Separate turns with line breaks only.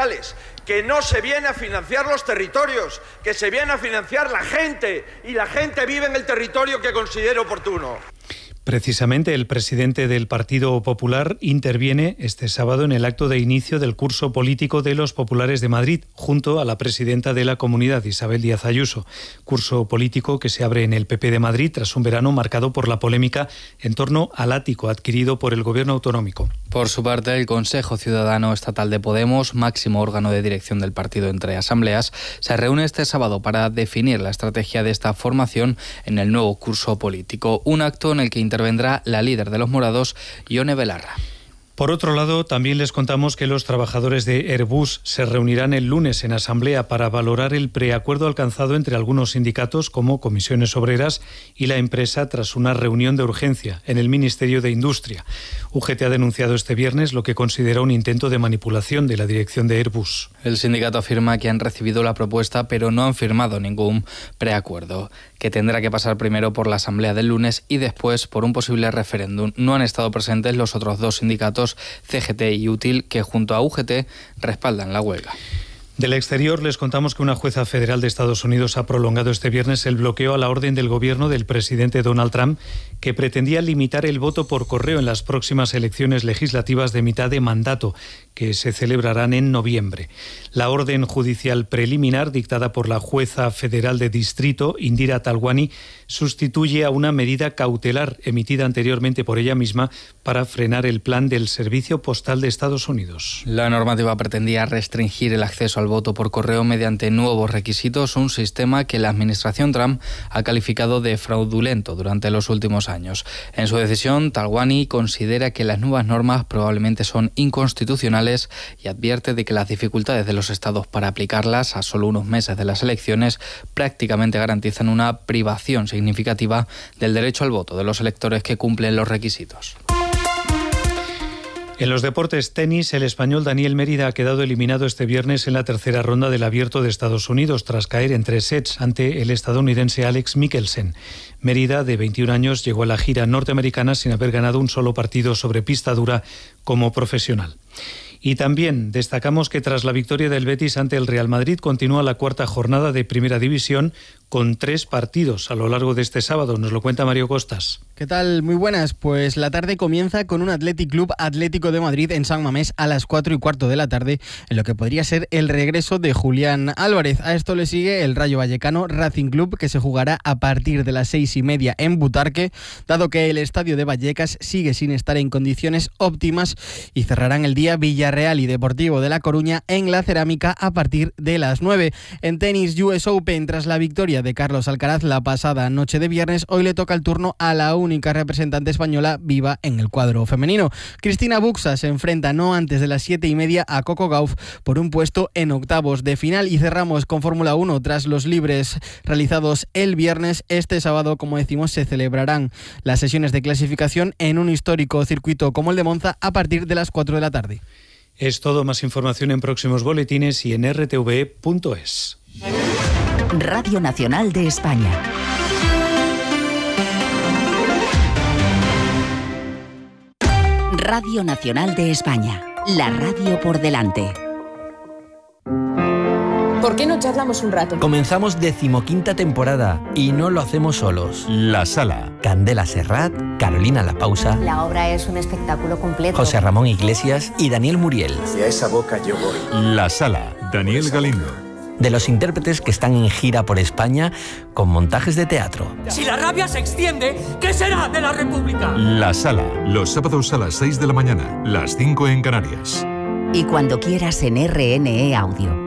territoriales, que no se viene a financiar los territorios, que se viene a financiar la gente, y la gente vive en el territorio que considere oportuno.
Precisamente el presidente del Partido Popular interviene este sábado en el acto de inicio del curso político de los populares de Madrid, junto a la presidenta de la comunidad, Isabel Díaz Ayuso. Curso político que se abre en el PP de Madrid tras un verano marcado por la polémica en torno al ático adquirido por el gobierno autonómico.
Por su parte, el Consejo Ciudadano Estatal de Podemos, máximo órgano de dirección del partido entre asambleas, se reúne este sábado para definir la estrategia de esta formación en el nuevo curso político. Un acto en el que intervendrá la líder de los morados, Ione Belarra.
Por otro lado, también les contamos que los trabajadores de Airbus se reunirán el lunes en asamblea para valorar el preacuerdo alcanzado entre algunos sindicatos como Comisiones Obreras y la empresa tras una reunión de urgencia en el Ministerio de Industria. UGT ha denunciado este viernes lo que considera un intento de manipulación de la dirección de Airbus.
El sindicato afirma que han recibido la propuesta pero no han firmado ningún preacuerdo, que tendrá que pasar primero por la asamblea del lunes y después por un posible referéndum. No han estado presentes los otros dos sindicatos, CGT y Útil, que junto a UGT respaldan la huelga.
Del exterior les contamos que una jueza federal de Estados Unidos ha prolongado este viernes el bloqueo a la orden del gobierno del presidente Donald Trump, que pretendía limitar el voto por correo en las próximas elecciones legislativas de mitad de mandato, que se celebrarán en noviembre. La orden judicial preliminar, dictada por la jueza federal de distrito, Indira Talwani, sustituye a una medida cautelar emitida anteriormente por ella misma para frenar el plan del Servicio Postal de Estados Unidos.
La normativa pretendía restringir el acceso al voto por correo mediante nuevos requisitos, un sistema que la administración Trump ha calificado de fraudulento durante los últimos años. En su decisión, Talwani considera que las nuevas normas probablemente son inconstitucionales y advierte de que las dificultades de los estados para aplicarlas a solo unos meses de las elecciones prácticamente garantizan una privación significativa del derecho al voto de los electores que cumplen los requisitos.
En los deportes tenis, el español Daniel Mérida ha quedado eliminado este viernes en la tercera ronda del Abierto de Estados Unidos tras caer en 3 sets ante el estadounidense Alex Michelsen. Mérida, de 21 años, llegó a la gira norteamericana sin haber ganado un solo partido sobre pista dura como profesional. Y también destacamos que tras la victoria del Betis ante el Real Madrid continúa la cuarta jornada de Primera División con 3 partidos a lo largo de este sábado. Nos lo cuenta Mario Costas.
¿Qué tal? Muy buenas. Pues la tarde comienza con un Athletic Club Atlético de Madrid en San Mamés a las 4:15 de la tarde, en lo que podría ser el regreso de Julián Álvarez. A esto le sigue el Rayo Vallecano Racing Club, que se jugará a partir de las 6:30 en Butarque, dado que el estadio de Vallecas sigue sin estar en condiciones óptimas, y cerrarán el día Villarreal y Deportivo de La Coruña en la Cerámica a partir de las 9. En tenis, US Open, tras la victoria de Carlos Alcaraz la pasada noche de viernes, hoy le toca el turno a la única representante española viva en el cuadro femenino. Cristina Buxa se enfrenta no antes de las 7:30 a Coco Gauff por un puesto en octavos de final. Y cerramos con Fórmula 1 tras los libres realizados el viernes. Este sábado, como decimos, se celebrarán las sesiones de clasificación en un histórico circuito como el de Monza a partir de las 4 de la tarde.
Es todo. Más información en próximos boletines y en rtve.es.
Radio Nacional de España. Radio Nacional de España. La radio por delante.
¿Por qué no charlamos un rato?
Comenzamos 15ª temporada y no lo hacemos solos.
La Sala.
Candela Serrat, Carolina La Pausa.
La obra es un espectáculo completo.
José Ramón Iglesias y Daniel Muriel.
Hacia esa boca yo voy.
La Sala. Daniel Galindo.
De los intérpretes que están en gira por España con montajes de teatro.
Si la rabia se extiende, ¿qué será de la República?
La Sala. Los sábados a las 6 de la mañana, las 5 en Canarias.
Y cuando quieras en RNE Audio.